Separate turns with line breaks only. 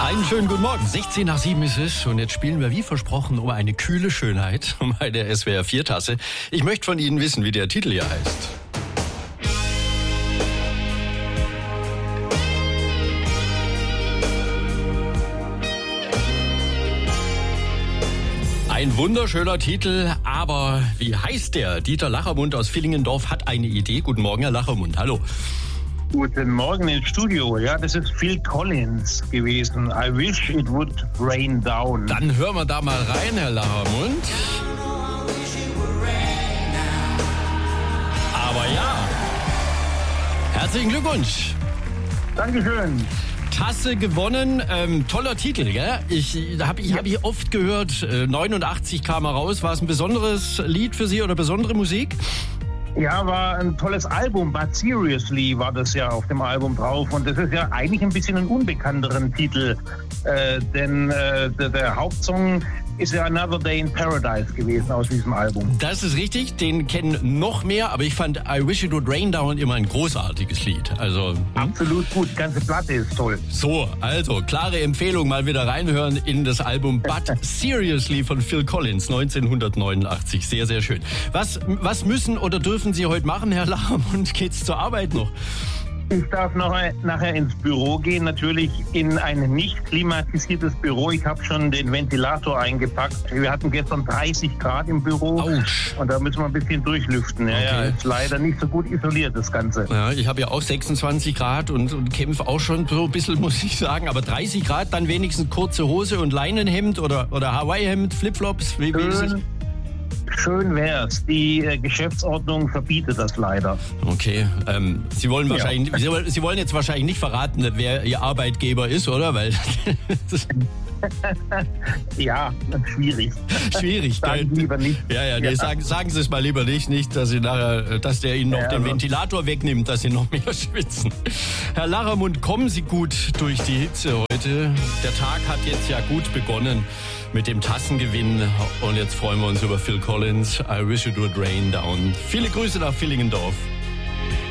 Einen schönen guten Morgen. 16 nach 7 ist es und jetzt spielen wir wie versprochen um eine kühle Schönheit, um eine SWR 4 Tasse. Ich möchte von Ihnen wissen, wie der Titel hier heißt. Ein wunderschöner Titel, aber wie heißt der? Dieter Lachermund aus Villingendorf hat eine Idee. Guten Morgen, Herr Lachermund. Hallo.
Guten Morgen ins Studio. Ja, das ist Phil Collins gewesen. I wish it would rain down.
Dann hören wir da mal rein, Herr Lachermund. Aber ja, herzlichen Glückwunsch.
Dankeschön.
Tasse gewonnen, toller Titel, gell? Ich hab oft gehört, 89 kam er raus. War es ein besonderes Lied für Sie oder besondere Musik?
Ja, war ein tolles Album. But Seriously war das ja auf dem Album drauf. Und das ist ja eigentlich ein bisschen ein unbekannteren Titel. Denn der Hauptsong ist ja Another Day in Paradise gewesen aus diesem Album.
Das ist richtig, den kennen noch mehr, aber ich fand I Wish It Would Rain Down immer ein großartiges Lied. Also
absolut gut, die ganze Platte ist toll.
So, also klare Empfehlung, mal wieder reinhören in das Album But Seriously von Phil Collins 1989. Sehr, sehr schön. Was müssen oder dürfen Sie heute machen, Herr Lachermund? Geht's zur Arbeit noch?
Ich darf nachher ins Büro gehen, natürlich in ein nicht klimatisiertes Büro. Ich habe schon den Ventilator eingepackt. Wir hatten gestern 30 Grad im Büro.
Autsch.
Und da müssen wir ein bisschen durchlüften.
Okay.
Ja, ist leider nicht so gut isoliert, das Ganze.
Ja, ich habe ja auch 26 Grad und kämpfe auch schon so ein bisschen, muss ich sagen. Aber 30 Grad, dann wenigstens kurze Hose und Leinenhemd oder Hawaii-Hemd, Flipflops. Wie ist es?
Schön wär's. Die Geschäftsordnung verbietet das leider.
Okay. Sie wollen wahrscheinlich, Sie wollen jetzt wahrscheinlich nicht verraten, wer Ihr Arbeitgeber ist, oder? Weil
ja, schwierig.
Schwierig.
Sagen Sie lieber nicht.
Ja. Nee, sagen Sie es mal lieber nicht, dass der Ihnen noch den Ventilator wegnimmt, dass Sie noch mehr schwitzen. Herr Lachermund, kommen Sie gut durch die Hitze heute. Der Tag hat jetzt ja gut begonnen mit dem Tassengewinn und jetzt freuen wir uns über Phil Collins. I wish it would rain down. Viele Grüße nach Villingendorf.